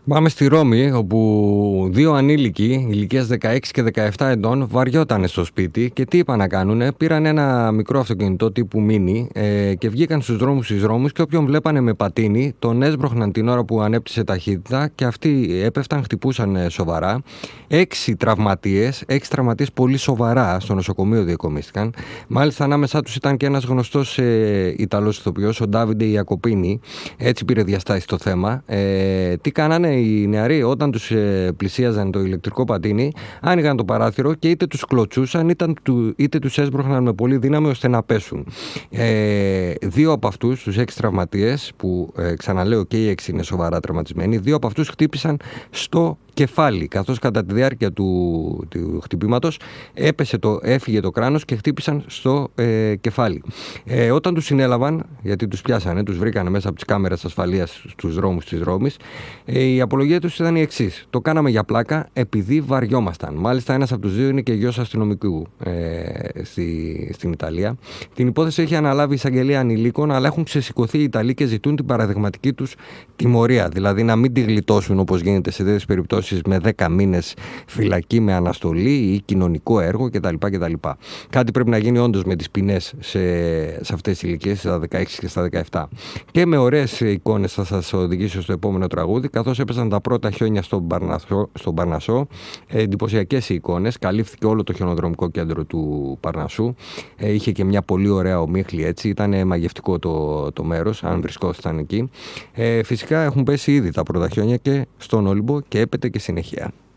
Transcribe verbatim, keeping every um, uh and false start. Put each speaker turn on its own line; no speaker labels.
Πάμε στη Ρώμη, όπου δύο ανήλικοι ηλικίας δεκαέξι και δεκαεπτά ετών βαριότανε στο σπίτι και τι είπαν να κάνουνε. Πήραν ένα μικρό αυτοκίνητο τύπου μίνι ε, και βγήκαν στους δρόμους της Ρώμης και όποιον βλέπανε με πατίνι τον έσπροχναν την ώρα που ανέπτυσε ταχύτητα και αυτοί έπεφταν, χτυπούσαν σοβαρά. Έξι τραυματίες, έξι τραυματίες πολύ σοβαρά στο νοσοκομείο διακομίστηκαν. Μάλιστα ανάμεσά τους ήταν και ένας γνωστός ε, Ιταλός ηθοποιός, ο Ντάβιντε Ιακοπίνη. Έτσι πήρε διαστάσει το θέμα. Ε, τι κάνανε οι νεαροί? Όταν τους ε, πλησίαζαν το ηλεκτρικό πατίνι, άνοιγαν το παράθυρο και είτε τους κλωτσούσαν είτε, είτε τους έσπροχναν με πολύ δύναμη ώστε να πέσουν. Ε, δύο από αυτούς, τους έξι τραυματίες, που ε, ξαναλέω και οι έξι είναι σοβαρά τραυματισμένοι, δύο από αυτούς χτύπησαν στο κεφάλι, καθώς κατά τη διάρκεια του, του χτυπήματος έπεσε το, έφυγε το κράνος και χτύπησαν στο ε, κεφάλι. Ε, όταν τους συνέλαβαν, γιατί τους πιάσανε, τους βρήκανε μέσα από τις κάμερες ασφαλείας στους δρόμους της Ρώμης, ε, η απολογία τους ήταν η εξής: το κάναμε για πλάκα επειδή βαριόμασταν. Μάλιστα ένας από τους δύο είναι και γιος αστυνομικού ε, στη, στην Ιταλία. Την υπόθεση έχει αναλάβει η εισαγγελία ανηλίκων, αλλά έχουν ξεσηκωθεί οι Ιταλοί και ζητούν την παραδειγματική τους τιμωρία, δηλαδή να μην τη γλιτώσουν όπως γίνεται σε τέτοιες περιπτώσεις με δέκα μήνες φυλακή με αναστολή ή κοινωνικό έργο κτλ. κτλ. Κάτι πρέπει να γίνει όντως με τις ποινές σε, σε αυτές τις ηλικίες, στα δεκαέξι και στα δεκαεπτά. Και με ωραίες εικόνες θα σας οδηγήσω στο επόμενο τραγούδι, καθώς έπεσαν τα πρώτα χιόνια στον Παρνασσό. Στον Παρνασσό. Ε, εντυπωσιακές οι εικόνες. Καλύφθηκε όλο το χιονοδρομικό κέντρο του Παρνασσού. Ε, είχε και μια πολύ ωραία ομίχλη έτσι. Ήταν μαγευτικό το, το μέρος, αν βρισκόσασταν εκεί. Ε, φυσικά έχουν πέσει ήδη τα πρώτα χιόνια και στον Όλυμπο και έπεται και συνεχεία.